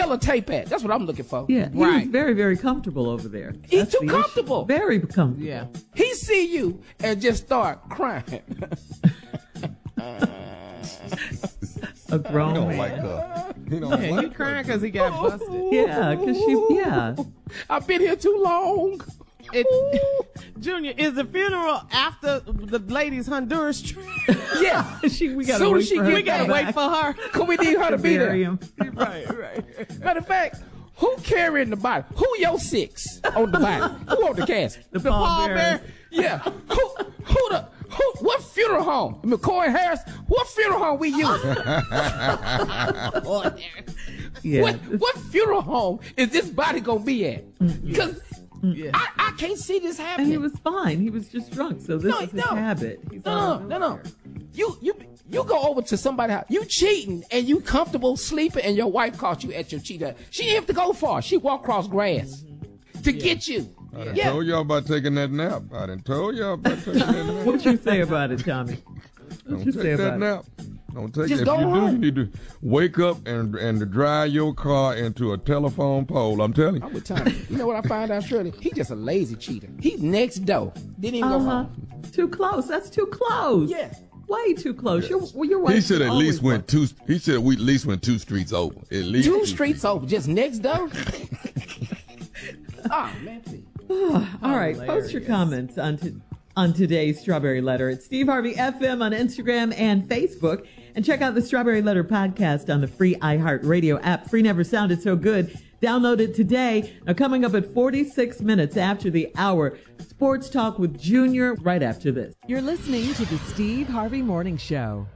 yellow tape at? That's what I'm looking for. Yeah, he was very, very comfortable over there. He's too comfortable. Issue. Very comfortable. Yeah. He see you and just start crying. A grown He don't man. like her. He don't Yeah, like he her. crying because he got busted. Yeah, because I've been here too long. Junior, is the funeral after the lady's Honduras trip? Yeah. we gotta Soon wait as she for her get- We to gotta come wait back for her. Cause we need her to to be bury there. him. Right. Matter of fact, who carrying the body? Who your six on the body? Who on the casket? The Paul pallbearers. Bear. Yeah. What funeral home? McCoy Harris? What funeral home we use? Yeah. What funeral home is this body gonna be at? Because Yeah. I can't see this And happening. he was fine. He was just drunk. So this is his habit. He's No. You go over to somebody's house. You cheating and you comfortable sleeping and your wife caught you at your cheating. She didn't have to go far. She walked across grass to get you. I done told y'all about taking that nap. I done told y'all about taking that nap. What you say about it, Tommy? Don't you take say that about nap. Don't take Just it. If go you do, home. you need to wake up and to drive your car into a telephone pole. I'm telling you. I'm with Tommy. You know what I found out, Shirley? He just a lazy cheater. He's next door. Didn't even go home. Too close. That's too close. Yeah. Way too close. Your wife He should at least always went two. He should at least went 2 streets over. At least Two streets over, just next door. Oh man, please. All right, post your comments on today's Strawberry Letter at Steve Harvey FM on Instagram and Facebook. And check out the Strawberry Letter podcast on the free iHeartRadio app. Free never sounded so good. Download it today. Now, coming up at 46 minutes after the hour, Sports Talk with Junior right after this. You're listening to the Steve Harvey Morning Show.